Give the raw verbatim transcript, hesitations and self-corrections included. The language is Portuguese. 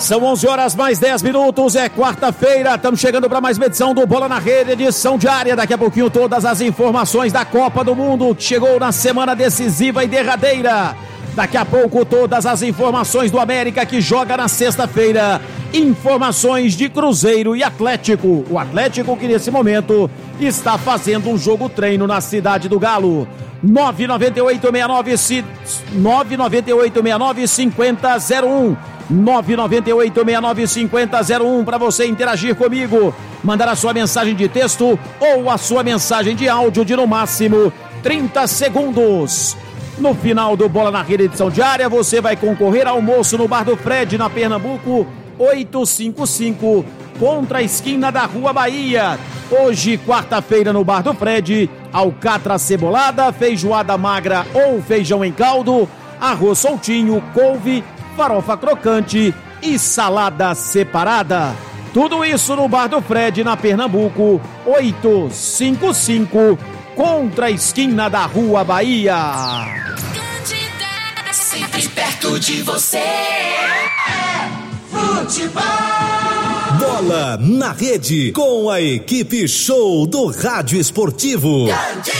São onze horas mais dez minutos, é quarta-feira, estamos chegando para mais uma edição do Bola na Rede, edição diária. Daqui a pouquinho todas as informações da Copa do Mundo, que chegou na semana decisiva e derradeira. Daqui a pouco todas as informações do América, que joga na sexta-feira. Informações de Cruzeiro e Atlético. O Atlético que nesse momento está fazendo um jogo treino na Cidade do Galo. nove nove oito seis nove cinco zero zero um nove nove oito seis nove cinco zero um para você interagir comigo, mandar a sua mensagem de texto ou a sua mensagem de áudio de no máximo trinta segundos. No final do Bola na Rede edição diária, você vai concorrer ao almoço no Bar do Fred, na Pernambuco oitocentos e cinquenta e cinco, contra a esquina da Rua Bahia. Hoje, quarta-feira, no Bar do Fred, alcatra cebolada, feijoada magra ou feijão em caldo, arroz soltinho, couve, farofa crocante e salada separada. Tudo isso no Bar do Fred, na Pernambuco oitocentos e cinquenta e cinco, contra a esquina da Rua Bahia. Sempre perto de você. Futebol. Bola na Rede, com a equipe show do Rádio Esportivo.